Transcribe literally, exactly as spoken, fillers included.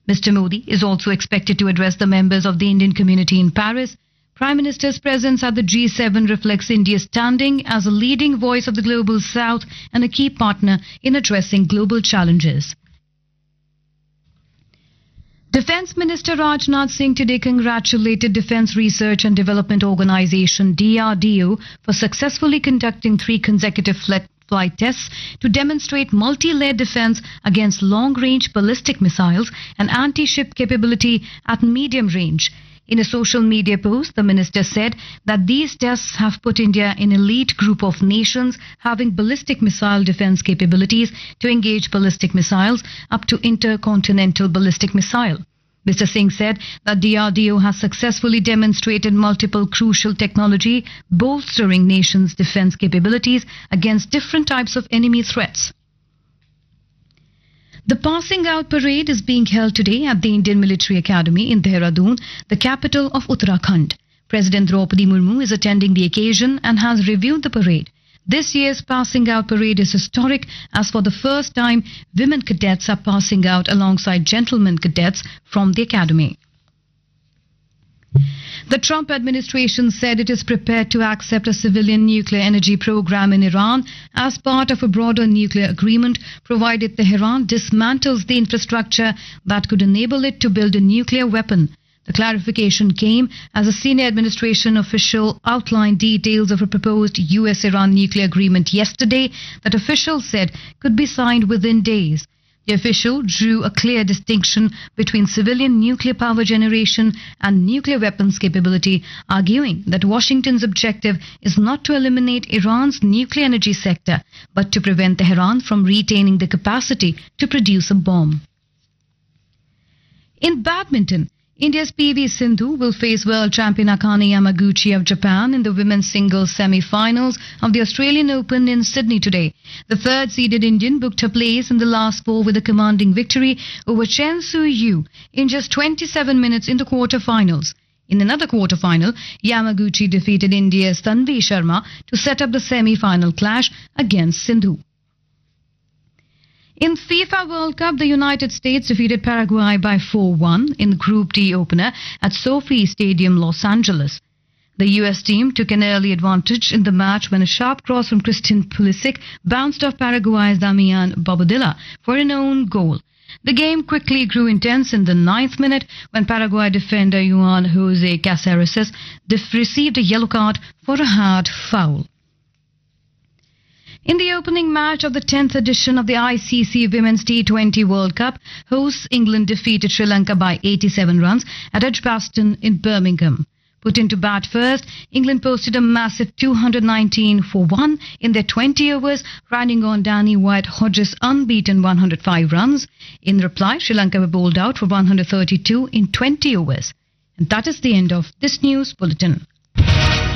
Mister Modi is also expected to address the members of the Indian community in Paris. Prime Minister's presence at the G seven reflects India's standing as a leading voice of the Global South and a key partner in addressing global challenges. Defence Minister Rajnath Singh today congratulated Defence Research and Development Organisation D R D O for successfully conducting three consecutive flight flight tests to demonstrate multi-layered defence against long-range ballistic missiles and anti-ship capability at medium range. In a social media post, the minister said that these tests have put India in an elite group of nations having ballistic missile defence capabilities to engage ballistic missiles up to intercontinental ballistic missile. Mister Singh said that D R D O has successfully demonstrated multiple crucial technology, bolstering nations' defence capabilities against different types of enemy threats. The passing out parade is being held today at the Indian Military Academy in Dehradun, the capital of Uttarakhand. President Draupadi Murmu is attending the occasion and has reviewed the parade. This year's passing out parade is historic as for the first time women cadets are passing out alongside gentlemen cadets from the academy. The Trump administration said it is prepared to accept a civilian nuclear energy program in Iran as part of a broader nuclear agreement, provided Tehran dismantles the infrastructure that could enable it to build a nuclear weapon. The clarification came as a senior administration official outlined details of a proposed U S Iran nuclear agreement yesterday that officials said could be signed within days. The official drew a clear distinction between civilian nuclear power generation and nuclear weapons capability, arguing that Washington's objective is not to eliminate Iran's nuclear energy sector, but to prevent Tehran from retaining the capacity to produce a bomb. In badminton, India's P V Sindhu will face world champion Akane Yamaguchi of Japan in the women's singles semi-finals of the Australian Open in Sydney today. The third-seeded Indian booked her place in the last four with a commanding victory over Chen Su-yu in just twenty-seven minutes in the quarter-finals. In another quarter-final, Yamaguchi defeated India's Tanvi Sharma to set up the semi-final clash against Sindhu. In FIFA World Cup, the United States defeated Paraguay by four one in Group D opener at Sophie Stadium, Los Angeles. The U S team took an early advantage in the match when a sharp cross from Christian Pulisic bounced off Paraguay's Damian Bobadilla for an own goal. The game quickly grew intense in the ninth minute when Paraguay defender Juan Jose Caceres received a yellow card for a hard foul. In the opening match of the tenth edition of the I C C Women's T twenty World Cup, hosts England defeated Sri Lanka by eighty-seven runs at Edgbaston in Birmingham. Put into bat first, England posted a massive two hundred nineteen for one in their twenty overs, riding on Danny White-Hodges' unbeaten one hundred five runs. In reply, Sri Lanka were bowled out for one hundred thirty-two in twenty overs. And that is the end of this news bulletin.